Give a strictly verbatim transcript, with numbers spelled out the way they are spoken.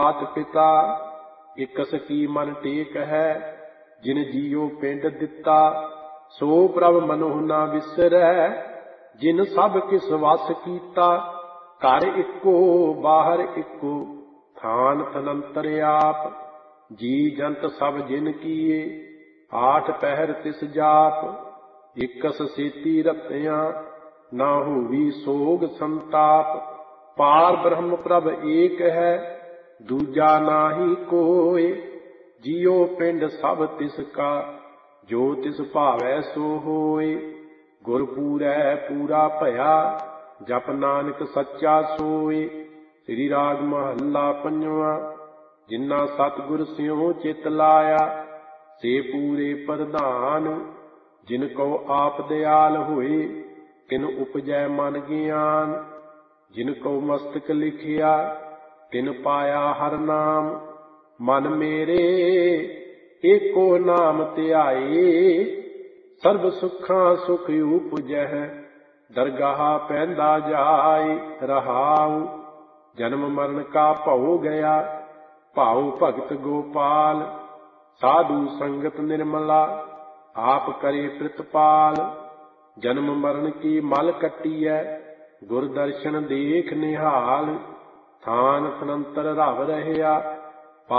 मात पिता इकस की मन टेक है, जिन जियो पिंड दिता सो प्रभ मनोह ना विसरै। जिन सब किस वस कीता घर इको बाहर इको थान तनंतर आप। जी जंत सब जिन किए आठ पहर तिस जाप। इकस सेती रतियां ना होवी सोग संताप। पार ब्रह्म प्रभ एक है दूजा नाही कोय। जियो पिंड सब तिसका जो तिस भावै सो होय। गुरपूरै पूरा भया जप नानक सच्चा सोय। श्री राग महला पंजवां। जिन्ना सतगुर स्यों चित लाया से पूरे प्रधान। जिन को आप दयाल होए तिन उपजै मन ज्ञान। जिन को मस्तक लिखिया तिन पाया हर नाम। मन मेरे एको नाम ध्याए सर्ब सुखां सुख उपजह। दरगाह पैंदा जाए रहाऊ। जन्म मरण का भौ गया भाऊ भगत गोपाल। साधु संगत निर्मला आप करे प्रतिपाल। जन्म मरण की मल कटी है गुर दर्शन देख निहाल। थान तनंतर रव रहया